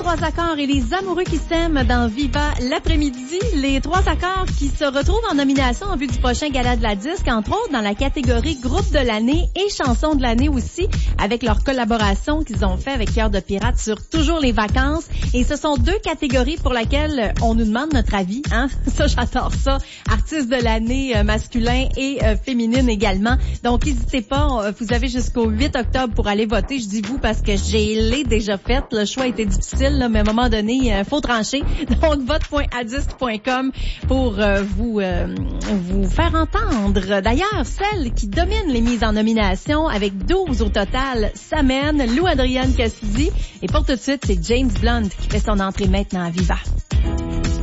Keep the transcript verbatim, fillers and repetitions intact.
trois accords et les amoureux qui s'aiment dans Viva l'après-midi. Les trois accords qui se retrouvent en nomination en vue du prochain gala de la disque, entre autres dans la catégorie groupe de l'année et chanson de l'année aussi, avec leur collaboration qu'ils ont fait avec Cœur de Pirate sur Toujours les vacances. Et ce sont deux catégories pour lesquelles on nous demande notre avis. Hein? Ça, j'adore ça. Artiste de l'année euh, masculin et euh, féminine également. Donc, n'hésitez pas. Vous avez jusqu'au huit octobre pour aller voter. Je dis vous parce que j'ai l'ai déjà faite. Le choix était difficile, là, mais à un moment donné, il euh, faut trancher. Donc, vote point a disque point com pour euh, vous euh, vous faire entendre. D'ailleurs, celle qui domine les mises en nomination avec douze au total s'amène Lou Adrienne Cassidy. Et pour tout de suite, c'est James Blunt qui fait son entrée maintenant à Viva.